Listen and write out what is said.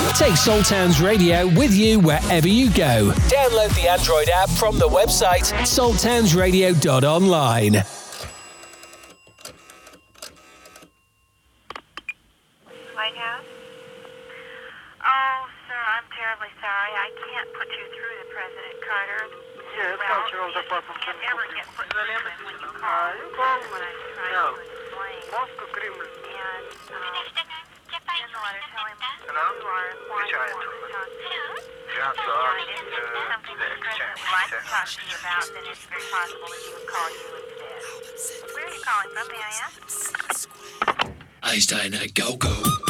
Take Soul Towns Radio with you wherever you go. Download the Android app from the website soultownsradio.online. White House? Oh, sir, I'm terribly sorry. I can't put you through to President Carter. Yes, Cultural Department. You can't ever get put through to him when you call. That's what I tried to explain. Moscow, Kremlin. And, in the letter, tell him Hello? you are Which wanting item? to talk to you. Just If it's something that the President would like to talk to you about, then it's very possible that he would call you instead. Where are you calling from, may I ask? Einstein, go.